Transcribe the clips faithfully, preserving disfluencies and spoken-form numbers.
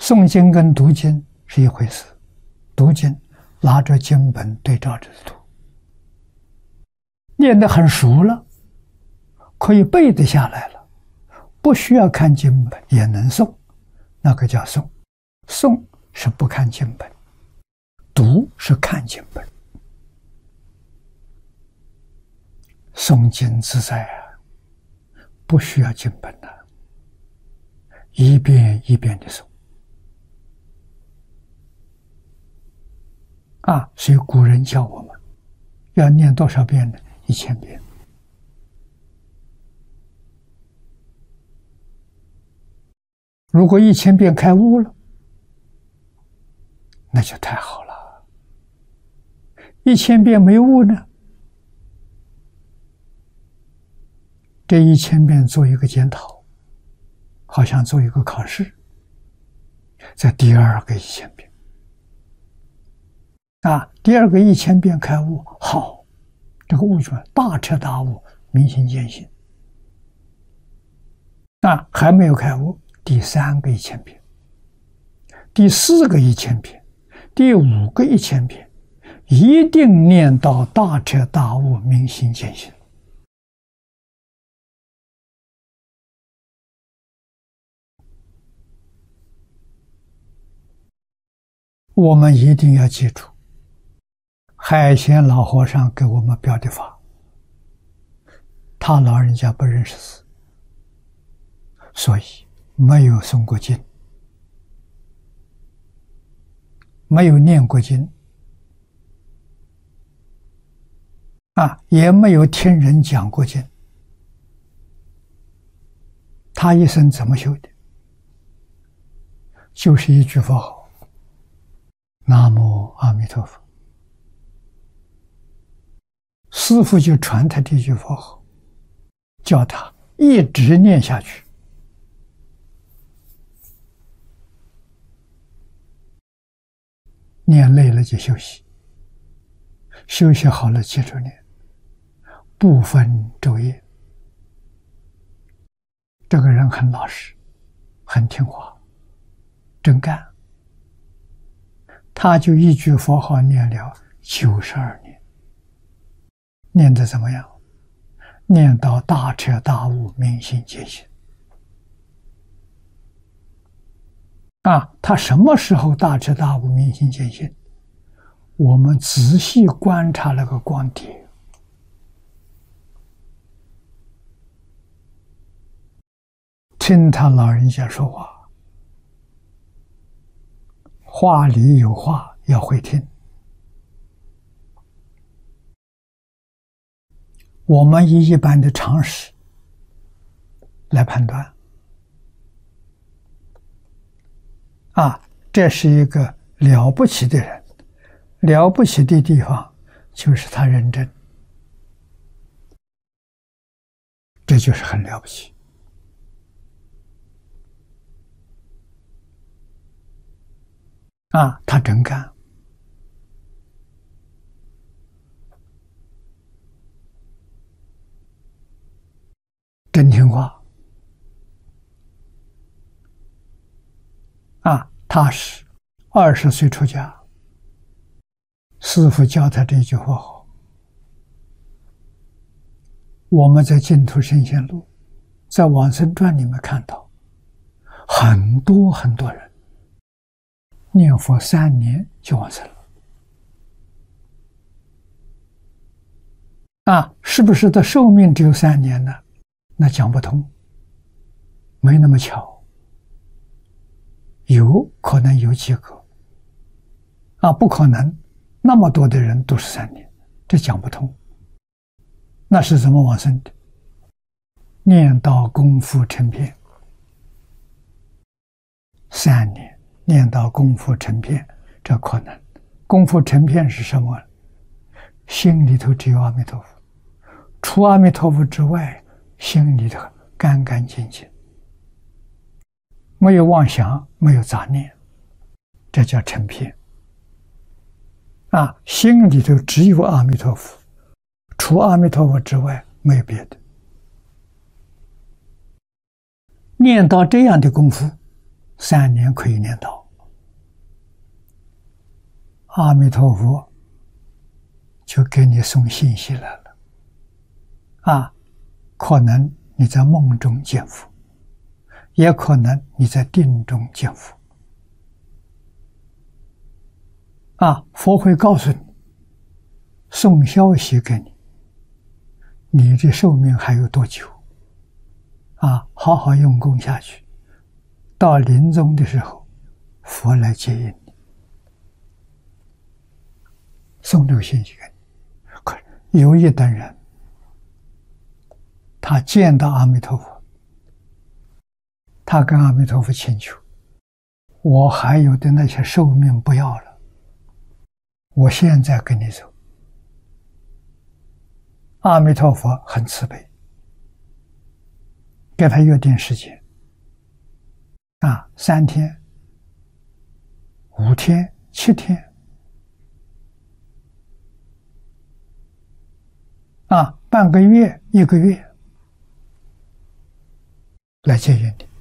诵经跟读经是一回事，读经拿着经本对照着读，念得很熟了，可以背得下来了，不需要看经本也能诵，那个叫诵。诵是不看经本，读是看经本。诵经自在啊，不需要经本的、啊，一遍一遍的诵。啊，所以古人教我们要念多少遍呢？一千遍。如果一千遍开悟了，那就太好了。一千遍没悟呢，这一千遍做一个检讨，好像做一个考试，在第二个一千遍。啊，第二个一千遍开悟，好，这个悟出来大彻大悟，明心见性。啊，还没有开悟，第三个一千遍，第四个一千遍，第五个一千遍，一定念到大彻大悟，明心见性。我们一定要记住。海贤老和尚给我们表的法，他老人家不认识字，所以没有诵过经，没有念过经，啊，也没有听人讲过经。他一生怎么修的？就是一句佛号：南无阿弥陀佛。师父就传他这句佛号，叫他一直念下去。念累了就休息，休息好了接着念，不分昼夜。这个人很老实，很听话，真干。他就一句佛号念了九十二年。念得怎么样？念到大彻大悟，明心见性。啊，他什么时候大彻大悟，明心见性？我们仔细观察那个光碟，听他老人家说话，话里有话，要会听。我们以一般的常识来判断，啊，这是一个了不起的人，了不起的地方就是他认真，这就是很了不起。啊，他真干。真听话，啊，他是二十岁出家，师父教他这句话好。我们在净土圣贤录，在往生传里面看到，很多很多人念佛三年就往生了。啊，是不是的寿命只有三年呢？那讲不通，没那么巧，有可能有几个，啊，不可能，那么多的人都是三年，这讲不通。那是怎么往生的？念到功夫成片，三年念到功夫成片，这可能。功夫成片是什么？心里头只有阿弥陀佛，除阿弥陀佛之外，心里头干干净净，没有妄想，没有杂念，这叫成片。啊，心里头只有阿弥陀佛，除阿弥陀佛之外没有别的。念到这样的功夫， 三年可以念到，阿弥陀佛就给你送信息来了。啊，可能你在梦中见佛，也可能你在定中见佛。啊，佛会告诉你，送消息给你，你的寿命还有多久？啊，好好用功下去，到临终的时候，佛来接引你，送这个信息给你。可是有一等人，他见到阿弥陀佛，他跟阿弥陀佛请求，我还有的那些寿命不要了，我现在跟你走。阿弥陀佛很慈悲，给他约定时间，啊，三天、五天、七天，啊，半个月、一个月，来接引你。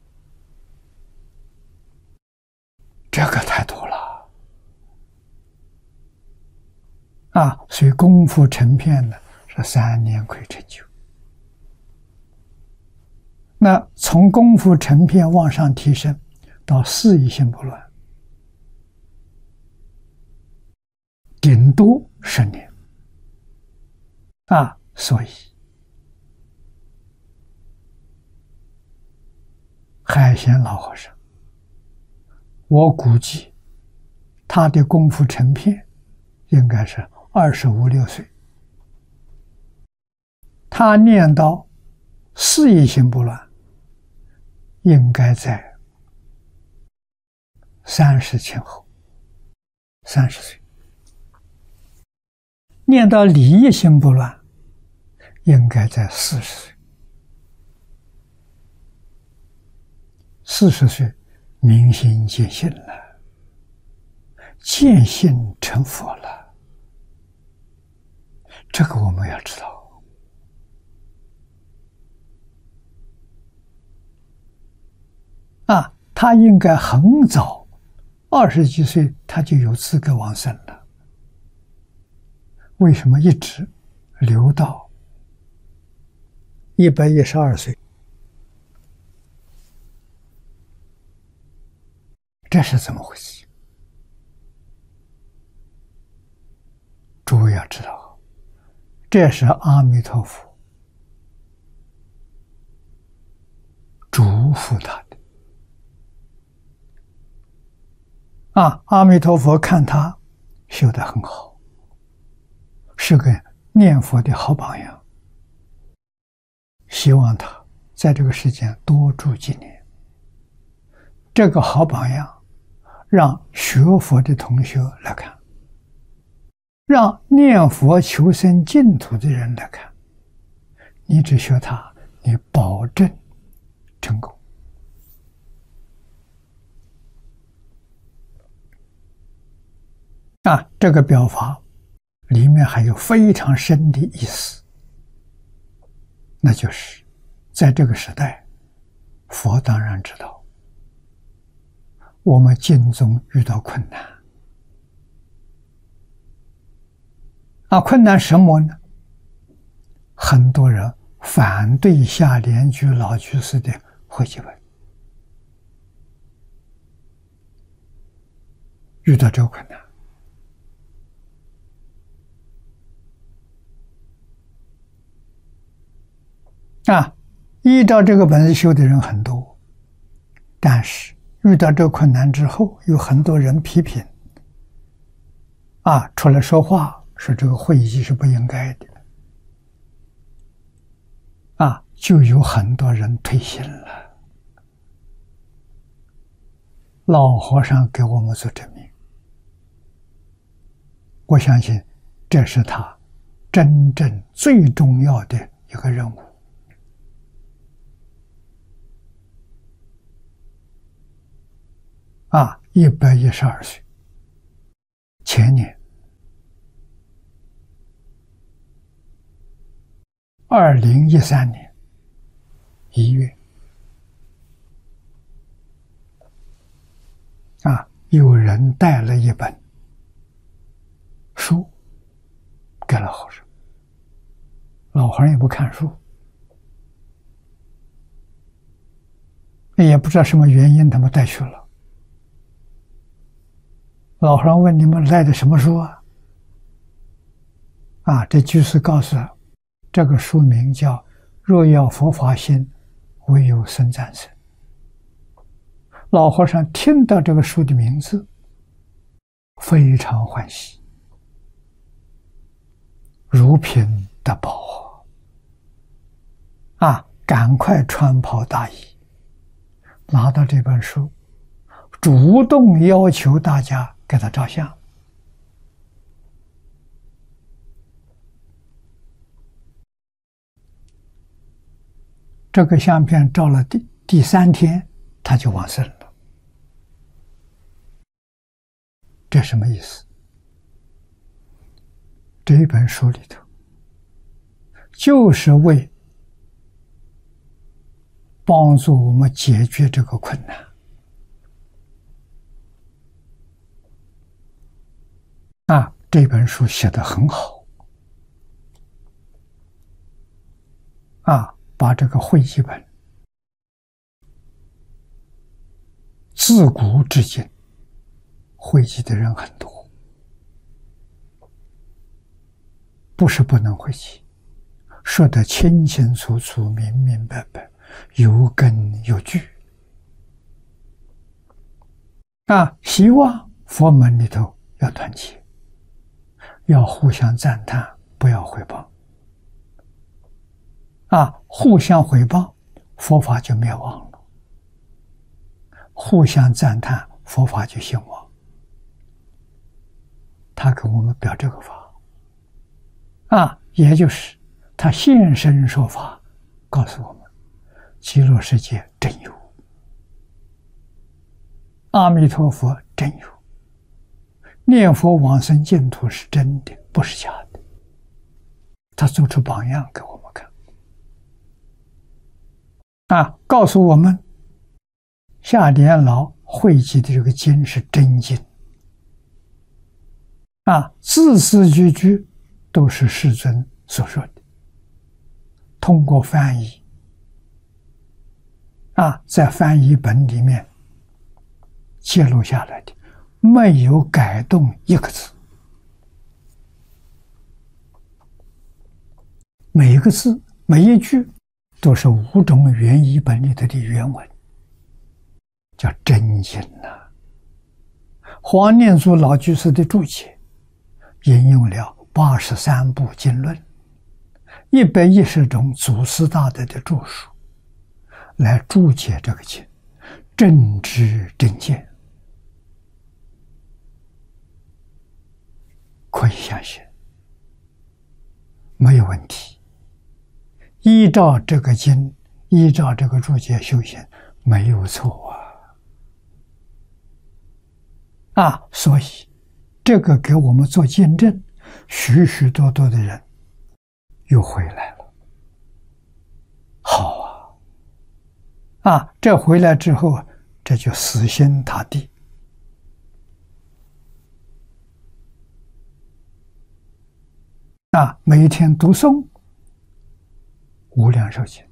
这个太多了，啊，所以功夫成片呢，是三年可以成就。那从功夫成片往上提升到四意心不乱，顶多十年啊！所以海贤老和尚，我估计他的功夫成片应该是二十五六岁，他念到四意心不乱，应该在三十前后，三十岁。念到理意心不乱，应该在四十岁。四十岁明心见性了，见性成佛了，这个我们要知道。啊，他应该很早，二十几岁他就有资格往生了。为什么一直留到一百一十二岁？这是怎么回事？诸位要知道，这是阿弥陀佛嘱咐他的。啊，阿弥陀佛看他修得很好，是个念佛的好榜样，希望他在这个世间多住几年。这个好榜样让学佛的同学来看，让念佛求生净土的人来看，你只学他，你保证成功。啊，这个表法里面还有非常深的意思，那就是在这个时代，佛当然知道我们经中遇到困难。啊，困难什么呢？很多人反对下莲居老居士的会集本，遇到这个困难，啊，依照这个本子修的人很多，但是遇到这个困难之后，有很多人批评，啊，出来说话，说这个会集是不应该的，啊，就有很多人退心了。老和尚给我们做证明，我相信这是他真正最重要的一个任务。啊，一百一十二岁，前年二零一三年一月， 有人带了一本书给老和尚，老和尚也不看书，也不知道什么原因，他们带去了。老和尚问：“你们带的什么书啊？”啊，这居士告诉他，这个书名叫《若要佛法心，唯有僧赞僧》。老和尚听到这个书的名字，非常欢喜，如品得宝啊！赶快穿袍大衣，拿到这本书，主动要求大家给他照相。这个相片照了第第三天，他就往生了。这什么意思？这一本书里头，就是为帮助我们解决这个困难啊！这本书写得很好啊！把这个会集本自古至今汇集的人很多，不是不能汇集，说得清清楚楚、明明白白，有根有据啊！希望佛门里头要团结，要互相赞叹，不要诽谤啊！互相诽谤，佛法就灭亡了；互相赞叹，佛法就兴旺。他给我们表这个法啊，也就是他现身说法，告诉我们极乐世界真有，阿弥陀佛真有，念佛往生净土是真的，不是假的。他做出榜样给我们看啊，告诉我们下莲老汇集的这个经是真经啊，字字句句都是世尊所说的，通过翻译啊，在翻译本里面记录下来的，没有改动一个字，每一个字每一句都是五种原译本里头的原文，叫真经啊。黄念祖老居士的注解引用了八十三部经论，一百一十种祖师大德的著述来注解这个经，正知正见，可以相信，没有问题。依照这个经，依照这个注解修行，没有错啊！啊，所以这个给我们做见证，许许多多的人又回来了。好啊！啊，这回来之后，这就死心塌地啊，每天读诵无量寿经，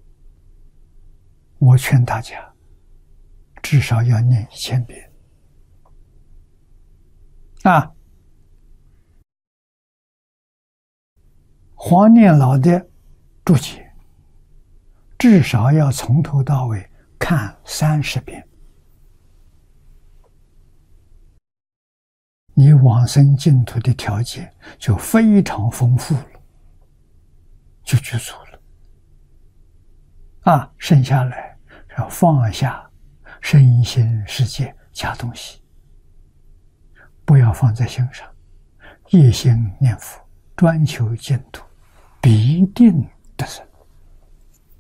我劝大家至少要念一千遍啊。黄念老的注解至少要从头到尾看三十遍，你往生净土的条件就非常丰富了，就具足了啊！剩下来要放下身心世界假东西，不要放在心上，一心念佛，专求净土，必定得生。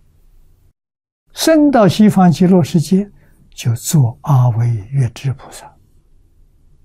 生到西方极乐世界，就做阿惟越致菩萨。